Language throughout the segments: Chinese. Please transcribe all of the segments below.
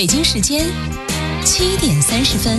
北京时间7:30。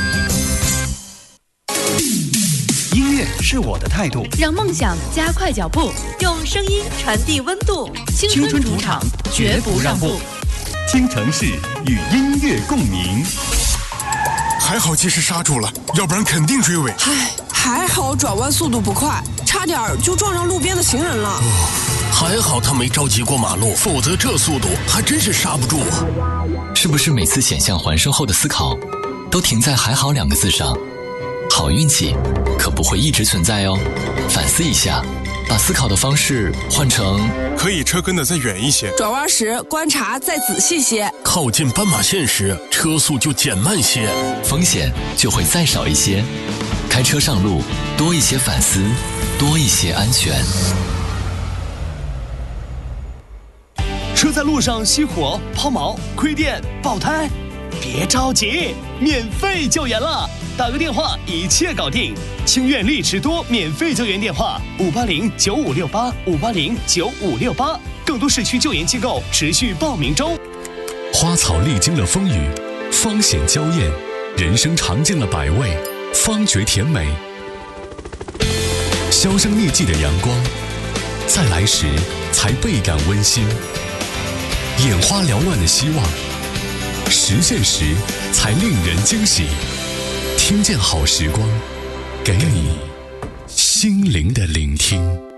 音乐是我的态度， 让梦想加快脚步，用声音传递温度。青春主场，绝不让步。 京城市与音乐共鸣。 还好及时刹住了，要不然肯定追尾。 还好转弯速度不快，差点就撞上路边的行人了。 还好他没着急过马路，否则这速度还真是刹不住啊。 是不是每次险象环生后的思考都停在还好2个字上？好运气可不会一直存在哦，反思一下，把思考的方式换成可以车跟得再远一些， 转弯时观察再仔细些， 靠近斑马线时车速就减慢些， 风险就会再少一些。开车上路多一些反思，多一些安全。 车在路上熄火、抛锚、亏电、爆胎，别着急，免费救援了，打个电话一切搞定。清苑丽驰多免费救援电话5809568，5809568，更多市区救援机构持续报名中。 花草历经了风雨，芳险娇艳，人生尝尽了百味，方觉甜美。销声匿迹的阳光，在来时才倍感温馨。眼花缭乱的希望，实现时才令人惊喜。听见好时光，给你心灵的聆听。